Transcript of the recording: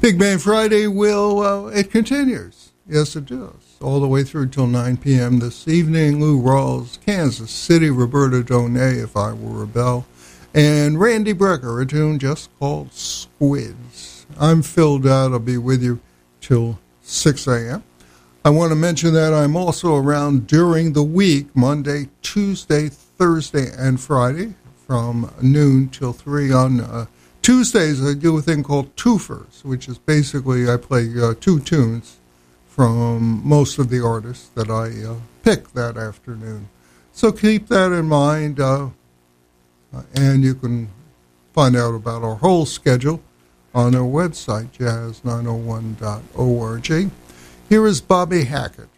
Big Band Friday it continues. Yes, it does. All the way through till 9 p.m. this evening. Lou Rawls, Kansas City, Roberta Donay, If I Were a Bell, and Randy Brecker, a tune just called Squids. I'm Phil Dowd. I'll be with you till 6 a.m. I want to mention that I'm also around during the week, Monday, Tuesday, Thursday, and Friday, from noon till 3 on Tuesdays. I do a thing called Twofers, which is basically I play two tunes from most of the artists that I pick that afternoon. So keep that in mind, and you can find out about our whole schedule on our website, jazz901.org. Here is Bobby Hackett.